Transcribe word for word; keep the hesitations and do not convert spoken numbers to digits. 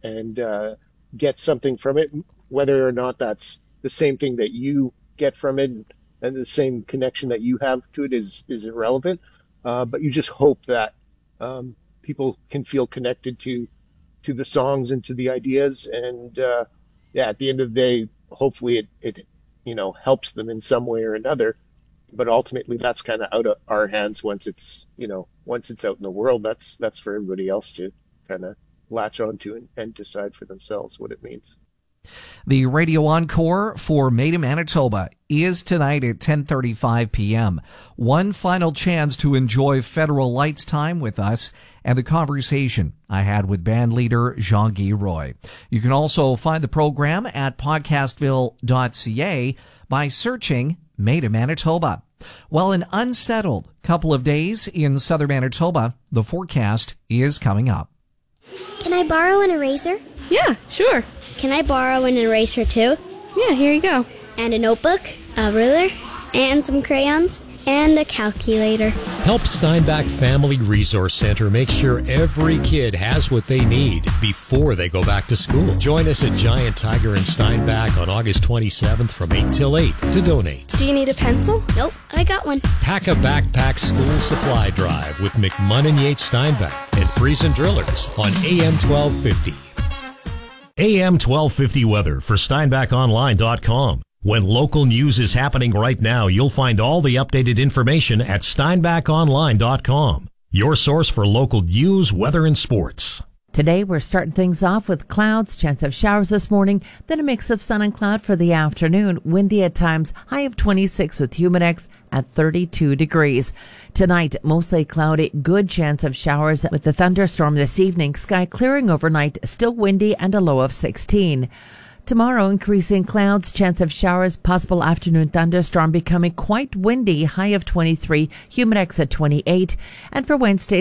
and uh, get something from it, whether or not that's the same thing that you get from it and the same connection that you have to it is is irrelevant. Uh, but you just hope that um, people can feel connected to to the songs and to the ideas, and uh, yeah, at the end of the day, hopefully it it you know helps them in some way or another. But ultimately, that's kind of out of our hands once it's you know once it's out in the world. That's that's for everybody else to kind of latch onto and, and decide for themselves what it means. The Radio Encore for Made in Manitoba is tonight at ten thirty-five p.m. One final chance to enjoy Federal Lights time with us and the conversation I had with band leader Jean-Guy Roy. You can also find the program at podcastville dot c a by searching Made in Manitoba. Well, an unsettled couple of days in southern Manitoba, the forecast is coming up. Can I borrow an eraser? Yeah, sure. Can I borrow an eraser too? Yeah, here you go. And a notebook, a ruler, and some crayons, and a calculator. Help Steinbach Family Resource Center make sure every kid has what they need before they go back to school. Join us at Giant Tiger in Steinbach on August twenty-seventh from eight till eight to donate. Do you need a pencil? Nope, I got one. Pack a Backpack School Supply Drive with McMunn Yates Steinbach and Friesen Drillers on A M twelve fifty. A M twelve fifty weather for Steinbach Online dot com. When local news is happening right now, you'll find all the updated information at Steinbach Online dot com. Your source for local news, weather, and sports. Today, we're starting things off with clouds, chance of showers this morning, then a mix of sun and cloud for the afternoon. Windy at times, high of twenty-six with Humidex at thirty-two degrees. Tonight, mostly cloudy, good chance of showers with the thunderstorm this evening. Sky clearing overnight, still windy and a low of sixteen. Tomorrow, increasing clouds, chance of showers, possible afternoon thunderstorm becoming quite windy, high of twenty-three, Humidex at twenty-eight. And for Wednesday,